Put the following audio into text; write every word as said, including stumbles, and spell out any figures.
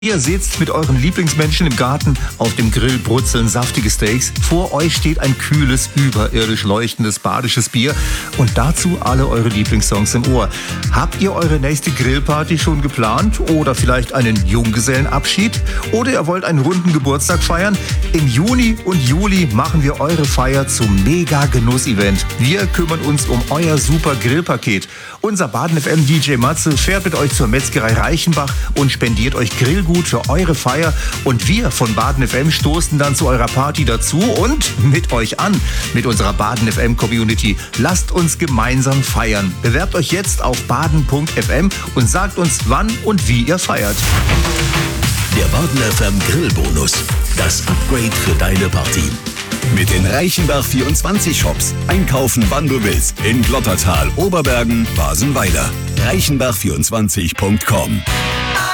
Ihr sitzt mit euren Lieblingsmenschen im Garten, auf dem Grill brutzeln saftige Steaks. Vor euch steht ein kühles, überirdisch leuchtendes badisches Bier und dazu alle eure Lieblingssongs im Ohr. Habt ihr eure nächste Grillparty schon geplant oder vielleicht einen Junggesellenabschied? Oder ihr wollt einen runden Geburtstag feiern? Im Juni und Juli machen wir eure Feier zum Mega-Genuss-Event. Wir kümmern uns um euer super Grillpaket. Unser Baden F M D J Matze fährt mit euch zur Metzgerei Reichenbach und spendiert euch Grillgut für eure Feier. Und wir von Baden F M stoßen dann zu eurer Party dazu und mit euch an, mit unserer Baden F M Community. Lasst uns gemeinsam feiern. Bewerbt euch jetzt auf baden punkt f m und sagt uns, wann und wie ihr feiert. Der Baden F M Grillbonus. Das Upgrade für deine Party. Mit den Reichenbach vierundzwanzig Shops. Einkaufen, wann du willst. In Glottertal, Oberbergen, Basenweiler. reichenbach vierundzwanzig punkt com